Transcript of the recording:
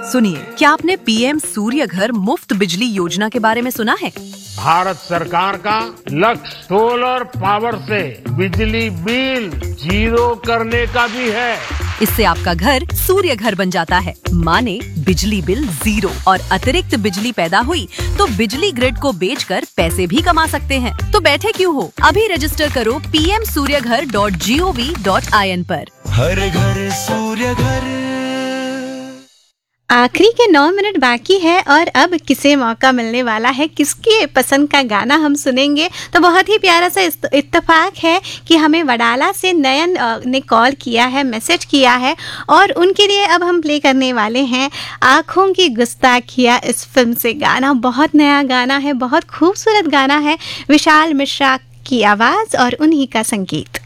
सुनिए, क्या आपने पीएम सूर्य घर मुफ्त बिजली योजना के बारे में सुना है? भारत सरकार का लक्ष्य सोलर पावर से बिजली बिल जीरो करने का भी है। इससे आपका घर सूर्य घर बन जाता है। माने बिजली बिल जीरो और अतिरिक्त बिजली पैदा हुई तो बिजली ग्रिड को बेचकर पैसे भी कमा सकते हैं। तो बैठे क्यों हो, अभी रजिस्टर करो pmsuryaghar.gov.in पर। हर घर सूर्य घर। आखिरी के 9 मिनट बाकी है और अब किसे मौका मिलने वाला है, किसके पसंद का गाना हम सुनेंगे। तो बहुत ही प्यारा सा इत्तेफाक है कि हमें वडाला से नयन ने कॉल किया है, मैसेज किया है और उनके लिए अब हम प्ले करने वाले हैं आँखों की गुस्ताखियाँ इस फिल्म से गाना। बहुत नया गाना है, बहुत खूबसूरत गाना है, विशाल मिश्रा की आवाज़ और उन्हीं का संगीत।